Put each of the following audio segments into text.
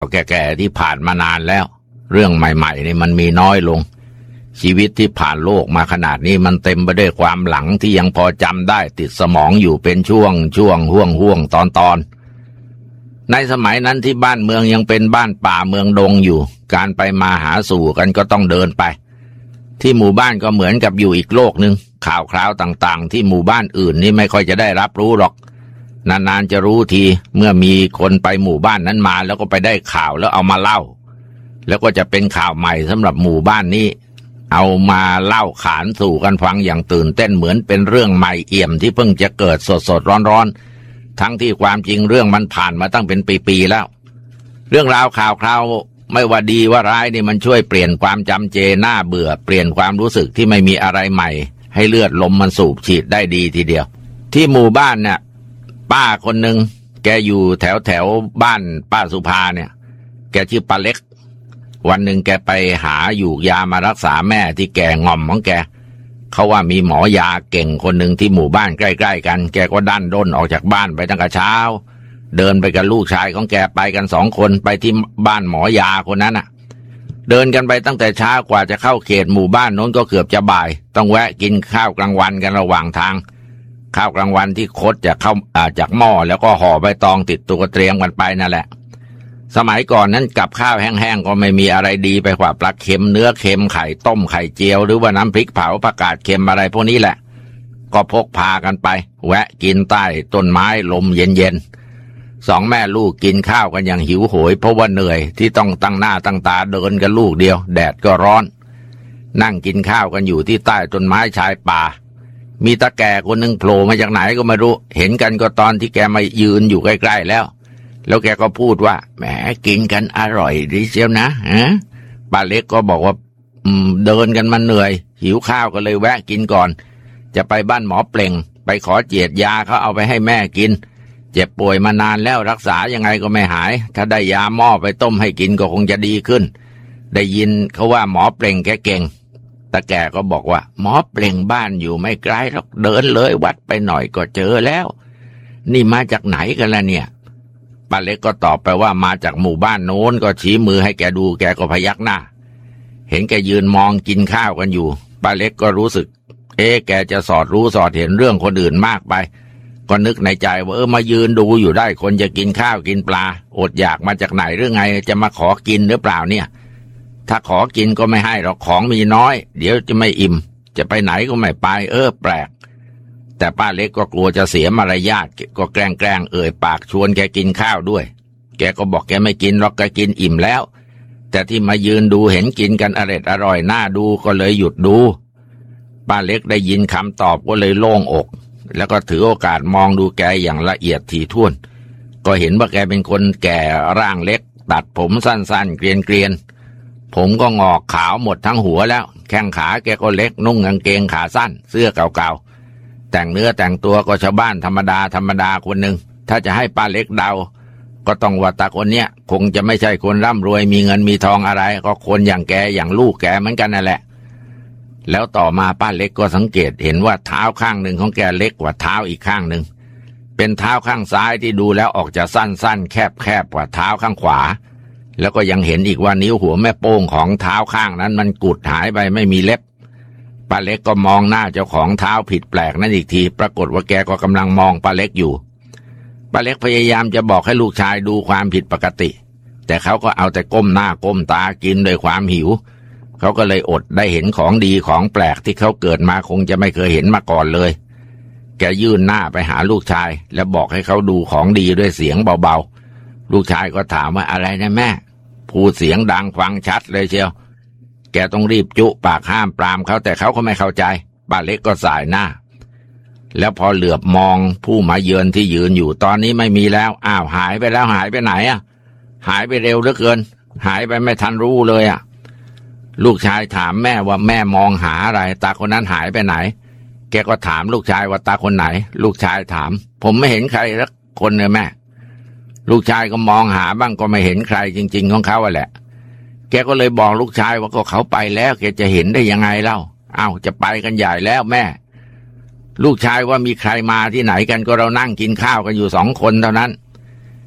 แก่ๆที่ผ่านมานานแล้วเรื่องใหม่ๆนี่มันมีน้อยลงชีวิตที่ผ่านโลกมาขนาดนี้มันเต็มไปด้วยความหลังที่ยังพอจำได้ติดสมองอยู่เป็นช่วงห่วงตอนในสมัยนั้นที่บ้านเมืองยังเป็นบ้านป่าเมืองดงอยู่การไปมาหาสู่กันก็ต้องเดินไปที่หมู่บ้านก็เหมือนกับอยู่อีกโลกนึงข่าวคราวต่างๆที่หมู่บ้านอื่นนี่ไม่ค่อยจะได้รับรู้หรอกนานๆจะรู้ทีเมื่อมีคนไปหมู่บ้านนั้นมาแล้วก็ไปได้ข่าวแล้วเอามาเล่าแล้วก็จะเป็นข่าวใหม่สำหรับหมู่บ้านนี้เอามาเล่าขานสู่กันฟังอย่างตื่นเต้นเหมือนเป็นเรื่องใหม่เอี่ยมที่เพิ่งจะเกิดสดร้อนทั้งที่ความจริงเรื่องมันผ่านมาตั้งเป็นปีๆแล้วเรื่องราวข่าวคราวไม่ว่าดีว่าร้ายนี่มันช่วยเปลี่ยนความจำเจน่าเบื่อเปลี่ยนความรู้สึกที่ไม่มีอะไรใหม่ให้เลือดลมมันสูบฉีดได้ดีทีเดียวที่หมู่บ้านเนี่ยป้าคนหนึ่งแกอยู่แถวบ้านป้าสุภาเนี่ยแกชื่อป้าเล็กวันหนึ่งแกไปหาอยู่ยามารักษาแม่ที่แกง่อมของแกเขาว่ามีหมอยาเก่งคนหนึ่งที่หมู่บ้านใกล้ๆกันแกก็ดันด้นออกจากบ้านไปตั้งแต่เช้าเดินไปกับลูกชายของแกไปกัน2 คนไปที่บ้านหมอยาคนนั้นน่ะเดินกันไปตั้งแต่เช้ากว่าจะเข้าเขตหมู่บ้านโน้นก็เกือบจะบ่ายต้องแวะกินข้าวกลางวันกันระหว่างทางข้าวกลางวันที่คดจากหม้อแล้วก็ห่อใบตองติดตัวเตรียมกันไปนั่นแหละสมัยก่อนนั้นกับข้าวแห้งๆก็ไม่มีอะไรดีไปกว่าปลาเค็มเนื้อเค็มไข่ต้มไข่เจียวหรือว่าน้ำพริกเผาผักกาดเค็มอะไรพวกนี้แหละก็พกพากันไปแวะกินใต้ต้นไม้ลมเย็นๆ2 แม่ลูกกินข้าวกันอย่างหิวโหยเพราะว่าเหนื่อยที่ต้องตั้งหน้าตั้งตาเดินกันลูกเดียวแดดก็ร้อนนั่งกินข้าวกันอยู่ที่ใต้ต้นไม้ชายป่ามีตาแก่คนหนึ่งโผล่มาจากไหนก็ไม่รู้เห็นกันก็ตอนที่แกมายืนอยู่ใกล้ๆแล้วแกก็พูดว่าแหมกินกันอร่อยดีเชียวนะป้าเล็กก็บอกว่าเดินกันมาเหนื่อยหิวข้าวก็เลยแวะกินก่อนจะไปบ้านหมอเปล่งไปขอเจียดยาเขาเอาไปให้แม่กินเจ็บป่วยมานานแล้วรักษายังไงก็ไม่หายถ้าได้ยาหม้อไปต้มให้กินก็คงจะดีขึ้นได้ยินเขาว่าหมอเปล่งแกเก่งตาแก่ก็บอกว่าหมอเปล่งบ้านอยู่ไม่ไกลหรอกเดินเลยวัดไปหน่อยก็เจอแล้วนี่มาจากไหนกันล่ะเนี่ยป้าเล็กก็ตอบไปว่ามาจากหมู่บ้านโน้นก็ชี้มือให้แกดูแกก็พยักหน้าเห็นแกยืนมองกินข้าวกันอยู่ป้าเล็กก็รู้สึกแกจะสอดรู้สอดเห็นเรื่องคนอื่นมากไปก็นึกในใจว่ามายืนดูอยู่ได้คนจะกินข้าวกินปลาอดอยากมาจากไหนหรือไงจะมาขอกินหรือเปล่าเนี่ยถ้าขอกินก็ไม่ให้หรอกของมีน้อยเดี๋ยวจะไม่อิ่มจะไปไหนก็ไม่ไปแปลกแต่ป้าเล็กก็กลัวจะเสียมารยาทก็แกล้งเอ่ยปากชวนแกกินข้าวด้วยแกก็บอกแกไม่กินหรอกแกกินอิ่มแล้วแต่ที่มายืนดูเห็นกินกันอร่อยน่าดูก็เลยหยุดดูป้าเล็กได้ยินคำตอบก็เลยโล่งอกแล้วก็ถือโอกาสมองดูแกอย่างละเอียดถี่ถ้วนก็เห็นว่าแกเป็นคนแก่ร่างเล็กตัดผมสั้นๆเกรียนผมก็งอกขาวหมดทั้งหัวแล้วแข้งขาแกก็เล็กนุ่งกางเกงขาสั้นเสื้อเก่าๆแต่งเนื้อแต่งตัวก็ชาวบ้านธรรมดาคนหนึ่งถ้าจะให้ป้าเล็กเดาก็ต้องว่าตาคนเนี้ยคงจะไม่ใช่คนร่ำรวยมีเงินมีทองอะไรก็คนอย่างแกอย่างลูกแกเหมือนกันนั่นแหละแล้วต่อมาป้าเล็กก็สังเกตเห็นว่าเท้าข้างหนึ่งของแกเล็กกว่าเท้าอีกข้างหนึ่งเป็นเท้าข้างซ้ายที่ดูแล้วออกจะสั้นๆแคบกว่าเท้าข้างขวาแล้วก็ยังเห็นอีกว่านิ้วหัวแม่โป้งของเท้าข้างนั้นมันกุดหายไปไม่มีเล็บป้าเล็กก็มองหน้าเจ้าของเท้าผิดแปลกนั่นอีกทีปรากฏว่าแกก็กำลังมองป้าเล็กอยู่ป้าเล็กพยายามจะบอกให้ลูกชายดูความผิดปกติแต่เขาก็เอาแต่ก้มหน้าก้มตากินด้วยความหิวเขาก็เลยอดได้เห็นของดีของแปลกที่เขาเกิดมาคงจะไม่เคยเห็นมาก่อนเลยแกยื่นหน้าไปหาลูกชายแล้วบอกให้เขาดูของดีด้วยเสียงเบาๆลูกชายก็ถามว่าอะไรนะแม่พูดเสียงดังฟังชัดเลยเชียวแกต้องรีบจุปากห้ามปรามเขาแต่เขาก็ไม่เข้าใจป้าเล็กก็สายหน้าแล้วพอเหลือบมองผู้มาเยือนที่ยืนอยู่ตอนนี้ไม่มีแล้วอ้าวหายไปแล้วหายไปไหนหายไปเร็วเหลือเกินหายไปไม่ทันรู้เลยลูกชายถามแม่ว่าแม่มองหาอะไรตาคนนั้นหายไปไหนแกก็ถามลูกชายว่าตาคนไหนลูกชายถามผมไม่เห็นใครสักคนเลยแม่ลูกชายก็มองหาบ้างก็ไม่เห็นใครจริงๆของเขาแหละแกก็เลยบอกลูกชายว่าก็เขาไปแล้วแกจะเห็นได้ยังไงเล่าจะไปกันใหญ่แล้วแม่ลูกชายว่ามีใครมาที่ไหนกันก็เรานั่งกินข้าวกันอยู่2 คนเท่านั้นแก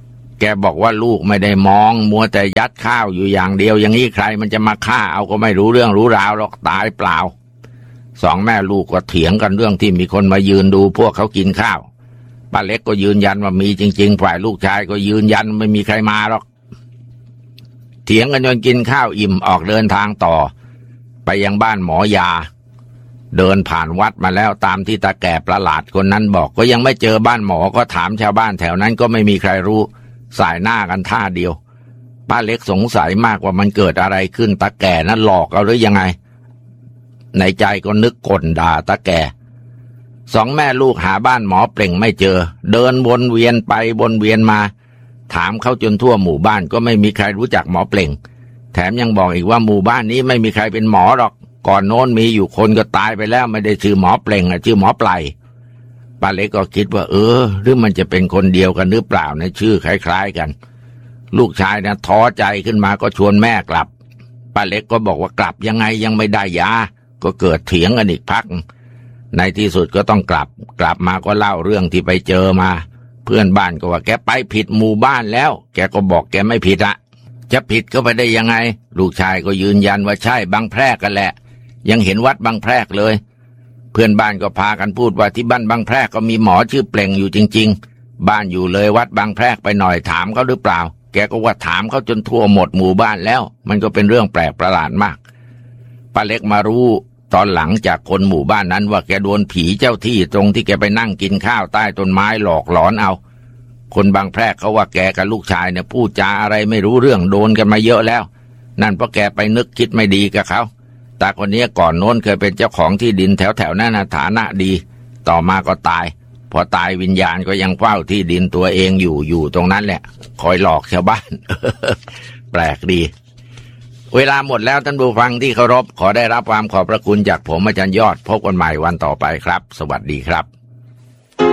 กบอกว่าลูกไม่ได้มองมัวแต่ยัดข้าวอยู่อย่างเดียวอย่างนี้ใครมันจะมาฆ่าเอาก็ไม่รู้เรื่องรู้ราวหรอกตายเปล่าสองแม่ลูกก็เถียงกันเรื่องที่มีคนมายืนดูพวกเขากินข้าวป้าเล็กก็ยืนยันว่ามีจริงๆฝ่ายลูกชายก็ยืนยันไม่มีใครมาหรอกเถียงกันจนกินข้าวอิ่มออกเดินทางต่อไปยังบ้านหมอยาเดินผ่านวัดมาแล้วตามที่ตาแก่ประหลาดคนนั้นบอกก็ยังไม่เจอบ้านหมอก็ถามชาวบ้านแถวนั้นก็ไม่มีใครรู้สายหน้ากันท่าเดียวป้าเล็กสงสัยมากว่ามันเกิดอะไรขึ้นตาแก่นั้นหลอกเอาหรือยังไงในใจก็นึกก่นด่าตาแก่สองแม่ลูกหาบ้านหมอเปล่งไม่เจอเดินวนเวียนไปวนเวียนมาถามเขาจนทั่วหมู่บ้านก็ไม่มีใครรู้จักหมอเปล่งแถมยังบอกอีกว่าหมู่บ้านนี้ไม่มีใครเป็นหมอหรอกก่อนโน้นมีอยู่คนก็ตายไปแล้วไม่ได้ชื่อหมอเปล่งชื่อหมอปลายป้าเล็กก็คิดว่าหรือมันจะเป็นคนเดียวกันหรือเปล่าในชื่อคล้ายๆกันลูกชายนะท้อใจขึ้นมาก็ชวนแม่กลับป้าเล็กก็บอกว่ากลับยังไงยังไม่ได้ยาก็เกิดเถียงกันอีกพักในที่สุดก็ต้องกลับมาก็เล่าเรื่องที่ไปเจอมาเพื่อนบ้านก็ว่าแกไปผิดหมู่บ้านแล้วแกก็บอกแกไม่ผิดอะจะผิดก็ไปได้ยังไงลูกชายก็ยืนยันว่าใช่บางแพรกกันแหละยังเห็นวัดบางแพรกเลยเพื่อนบ้านก็พากันพูดว่าที่บ้านบางแพรกก็มีหมอชื่อเปล่งอยู่จริงๆบ้านอยู่เลยวัดบางแพรกไปหน่อยถามเขาหรือเปล่าแกก็ว่าถามเขาจนทั่วหมดหมู่บ้านแล้วมันก็เป็นเรื่องแปลกประหลาดมากป้าเล็กมารู้ตอนหลังจากคนหมู่บ้านนั้นว่าแกโดนผีเจ้าที่ตรงที่แกไปนั่งกินข้าวใต้ต้นไม้หลอกหลอนเอาคนบางแพรกเขาว่าแกกับลูกชายเนี่ยพูดจาอะไรไม่รู้เรื่องโดนกันมาเยอะแล้วนั่นเพราะแกไปนึกคิดไม่ดีกับเขาตาคนนี้ก่อนโน้นเคยเป็นเจ้าของที่ดินแถวๆนั้นนะฐานะดีต่อมาก็ตายพอตายวิญญาณก็ยังเฝ้าที่ดินตัวเองอยู่ตรงนั้นแหละคอยหลอกชาวบ้าน แปลกดีเวลาหมดแล้วท่านผู้ฟังที่เคารพขอได้รับความขอบพระคุณจากผมอาจารย์ยอดพบกันใหม่วันต่อไปครับสวัสดีครับ